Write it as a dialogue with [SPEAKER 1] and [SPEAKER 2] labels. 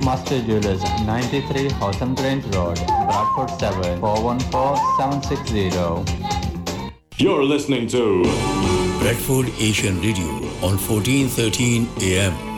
[SPEAKER 1] Master Jewelers, 93 Houghton Grange Road, Bradford 7 414 760.
[SPEAKER 2] You're listening to
[SPEAKER 3] Bradford Asian Radio on 1413 AM.